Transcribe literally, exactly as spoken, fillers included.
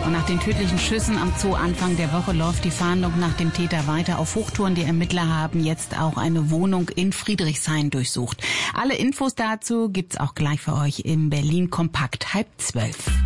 Und nach den tödlichen Schüssen am Zoo Anfang der Woche läuft die Fahndung nach dem Täter weiter auf Hochtouren. Die Ermittler haben jetzt auch eine Wohnung in Friedrichshain durchsucht. Alle Infos dazu gibt's auch gleich für euch im Berlin Kompakt halb zwölf.